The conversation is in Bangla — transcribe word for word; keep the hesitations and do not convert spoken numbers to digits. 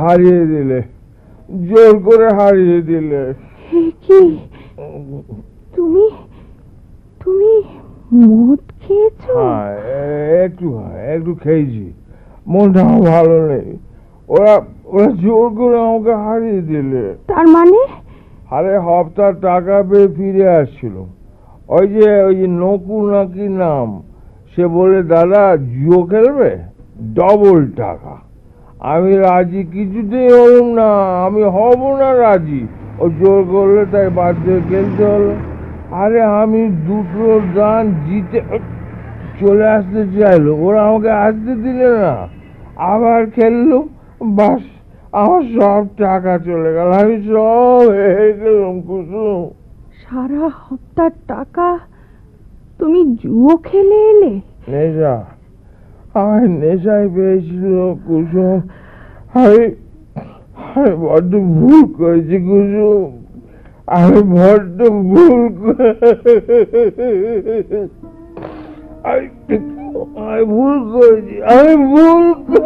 হারিয়ে দিলে, জোর করে হারিয়ে দিলে। কি তুমি তুমি মদ খেয়েছো? হ্যাঁ, একটু একটু খেয়েছি, মনটা ভালো নেই। ওরা ওরা জোর করে আমাকে হারিয়ে দিলে। তার মানে? আরে হপ্তার টাকা পেয়ে ফিরে আসছিল, ওই যে ওই যে নকুল নাকি নাম, সে বলে দাদা জুয়ো খেলবে, ডবল টাকা। আমি রাজি কিছুতেই হলাম না, আমি হব না রাজি। ও জোর করলে তাই বাধ্য হয়ে খেলতে হলো। আরে আমি দুটো দান জিতে চলে আসতে চাইলো, ওরা আমাকে আসতে দিলে না, আবার খেললো, বাস আমার সব টাকা চলে গেল, আমি সব হেরে গেলাম কুসুম। সারা হপ্তার টাকা তুমি জুয়ো খেলে এলে? নেশা, আমার নেশায় পেয়েছিল কুসুম। আমি আমি বড্ড ভুল করেছি কুসুম, আমি বড্ড ভুল আমি ভুল করেছি, আমি ভুল